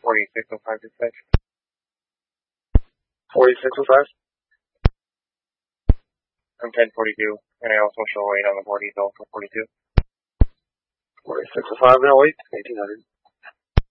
4605 dispatch. 4605? I'm 1042, and I also show 8 on the board. He's also 42. 4605, no, wait, 1800.